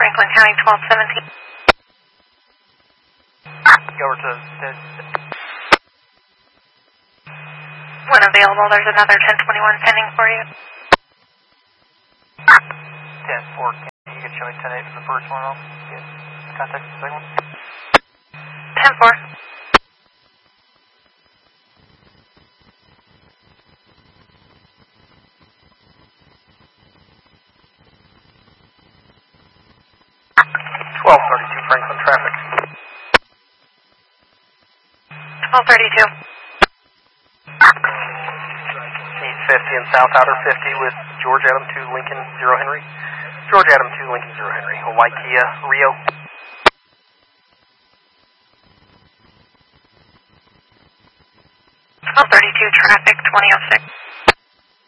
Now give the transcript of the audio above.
Franklin County 1217. Go over to When available, there's another 1021 pending for you. 10-4. You can show me 10-8 for the first one. I'll get contact the second one. 10-4. Franklin traffic. 1232. East 50 and South Outer 50 with George Adam 2 Lincoln 0 Henry. George Adam 2 Lincoln 0 Henry. Hawaii Kia Rio. 1232 traffic 2006.